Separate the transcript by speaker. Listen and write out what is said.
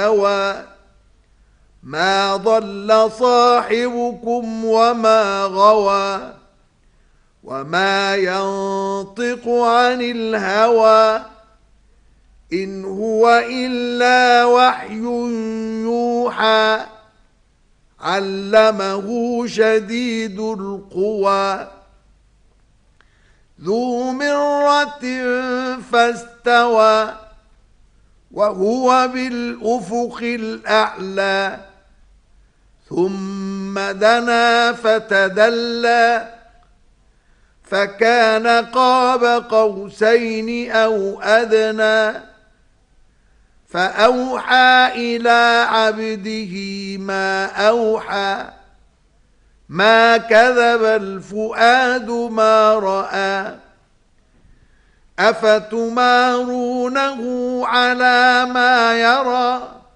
Speaker 1: الهوى ما ضل صاحبكم وما غوى وما ينطق عن الهوى إن هو إلا وحي يوحى علمه شديد القوى ذو مرة فاستوى وهو بالأفق الأعلى ثم دنا فتدلى فكان قاب قوسين أو أدنى فأوحى إلى عبده ما أوحى ما كذب الفؤاد ما رأى أفتمارونه على ما يرى